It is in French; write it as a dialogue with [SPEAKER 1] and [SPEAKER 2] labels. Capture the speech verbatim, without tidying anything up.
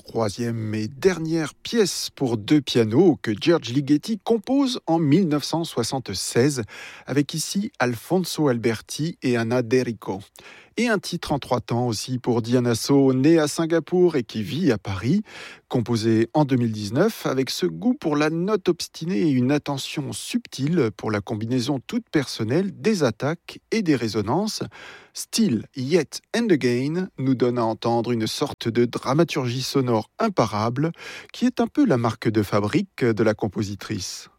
[SPEAKER 1] troisième et dernière pièce pour deux pianos que György Ligeti compose en dix-neuf cent soixante-seize avec ici Alfonso Alberti et Anna D'Errico. Et un titre en trois temps aussi pour Diana So, née à Singapour et qui vit à Paris, composé en deux mille dix-neuf avec ce goût pour la note obstinée et une attention subtile pour la combinaison toute personnelle des attaques et des résonances. Still, Yet and Again nous donne à entendre une sorte de dramaturgie sonore imparable qui est un peu la marque de fabrique de la compositrice.